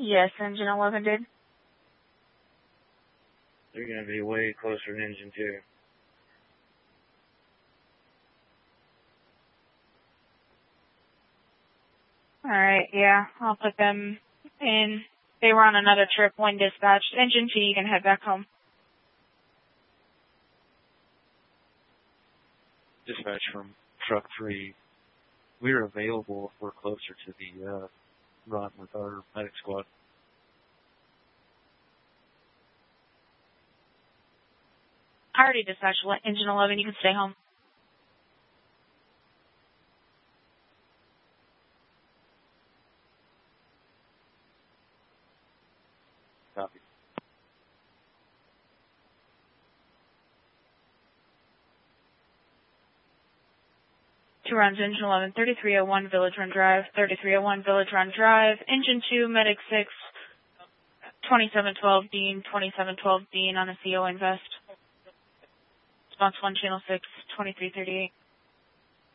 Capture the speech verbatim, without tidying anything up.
Yes, engine eleven did. They're going to be way closer than engine two. Alright, yeah, I'll put them in. They were on another trip when dispatched. Engine two, you can head back home. Dispatch from truck three. We're available if we're closer to the uh, run with our medic squad. I already dispatched engine eleven. You can stay home. Copy. Two runs, engine eleven, thirty-three oh one Village Run Drive, thirty-three oh one Village Run Drive, engine two, medic six, twenty-seven twelve Dean, twenty-seven twelve Dean on a C O invest. Response one, channel six, twenty-three thirty-eight.